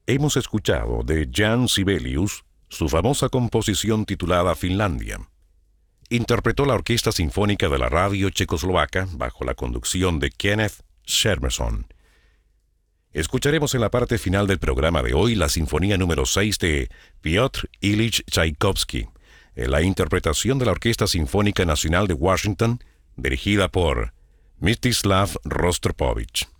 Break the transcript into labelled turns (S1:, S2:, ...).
S1: Hemos escuchado de Jan Sibelius su famosa composición titulada Finlandia. Interpretó la Orquesta Sinfónica de la Radio Checoslovaca bajo la conducción de Kenneth Schermerson. Escucharemos en la parte final del programa de hoy la Sinfonía número 6 de Piotr Ilich Tchaikovsky, en la interpretación de la Orquesta Sinfónica Nacional de Washington, dirigida por Mstislav Rostropovich.